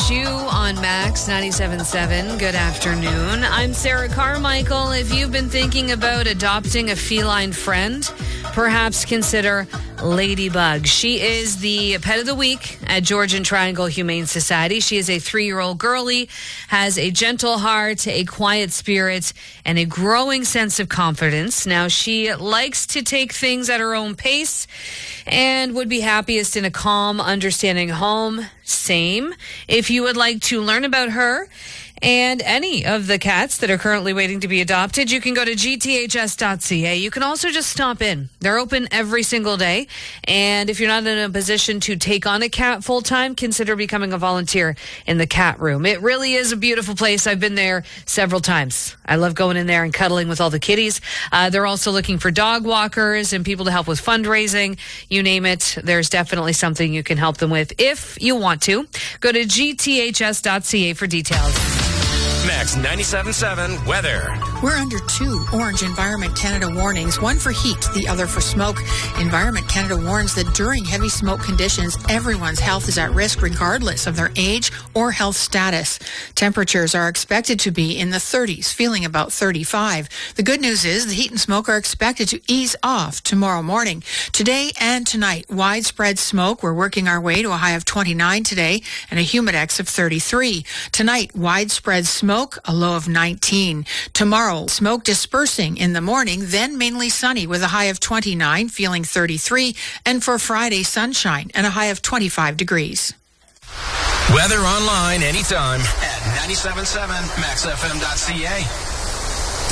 About You on Max 97.7. Good afternoon. I'm Sarah Carmichael. If you've been thinking about adopting a feline friend, perhaps consider Ladybug. She is the pet of the week at Georgian Triangle Humane Society. She is a 3-year-old girlie, has a gentle heart, a quiet spirit, and a growing sense of confidence. Now, she likes to take things at her own pace and would be happiest in a calm, understanding home. Same. If you would like to learn about her and any of the cats that are currently waiting to be adopted, you can go to gths.ca. You can also just stop in. They're open every single day. And if you're not in a position to take on a cat full time, consider becoming a volunteer in the cat room. It really is a beautiful place. I've been there several times. I love going in there and cuddling with all the kitties. They're also looking for dog walkers and people to help with fundraising. You name it, there's definitely something you can help them with if you want to. Go to gths.ca for details. Max 97.7 weather. We're under 2 orange Environment Canada warnings, one for heat, the other for smoke. Environment Canada warns that during heavy smoke conditions, everyone's health is at risk regardless of their age or health status. Temperatures are expected to be in the 30s, feeling about 35. The good news is the heat and smoke are expected to ease off tomorrow morning. Today and tonight, widespread smoke. We're working our way to a high of 29 today and a humidex of 33. Tonight, widespread smoke, a low of 19. Tomorrow, smoke dispersing in the morning, then mainly sunny with a high of 29, feeling 33. And for Friday, sunshine and a high of 25 degrees. Weather online anytime at 97.7maxfm.ca.